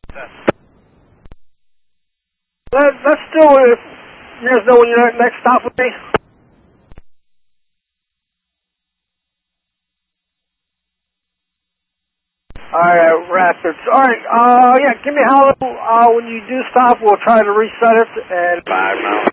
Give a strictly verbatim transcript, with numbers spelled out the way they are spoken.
Let, let's do it. You guys know when your next stop with me? Alright, Rapids. Alright, uh, yeah, give me a holler. Uh, when you do stop, we'll try to reset it. And Five miles